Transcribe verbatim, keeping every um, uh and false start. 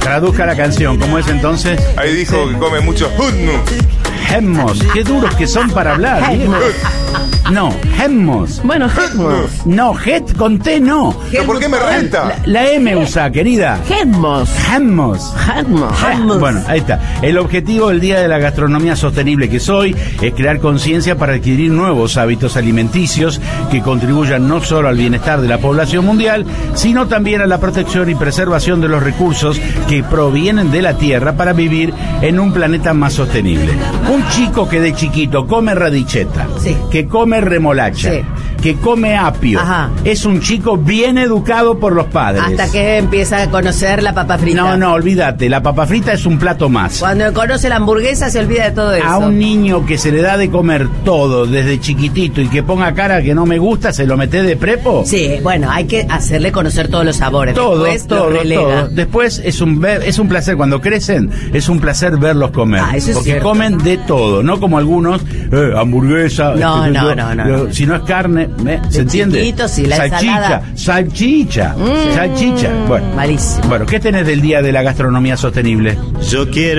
Traduzca la canción, ¿cómo es entonces? Ahí dijo que come mucho hummus. Hummus, qué duros que son para hablar. No, hummus. Bueno, hummus. No, het con T no. ¿Pero por qué me renta? La, la M usa, querida. Hummus. Hummus. Hummus. Bueno, ahí está. El objetivo del Día de la Gastronomía Sostenible que es hoy es crear conciencia para adquirir nuevos hábitos alimenticios que contribuyan no solo al bienestar de la población mundial, sino también a la protección y preservación de los recursos que provienen de la tierra para vivir en un planeta más sostenible. Un chico que de chiquito come radicheta, sí, que come remolacha, sí, que come apio, ajá, es un chico bien educado por los padres. Hasta que empieza a conocer la papa frita. No, no, olvídate, la papa frita es un plato más. Cuando conoce la hamburguesa se olvida de todo eso. A un niño que se le da de comer todo desde chiquitito y que ponga cara que no me gusta, ¿se lo meté de prepo? Sí, bueno, hay que hacerle conocer todos los sabores. Todo, Después todo, lo relega. todo. Después es un ver, es un placer, cuando crecen, es un placer verlos comer. Ah, eso es porque cierto. comen de todo, no como algunos, eh, hamburguesa, No, este, no, yo, no, no, yo, no. Si no es carne, ¿eh? ¿Se De entiende? chiquitos, sí, la salchicha, ensalada. salchicha, Mm, salchicha. Bueno, malísimo. bueno, ¿qué tenés del Día de la Gastronomía Sostenible? Yo quiero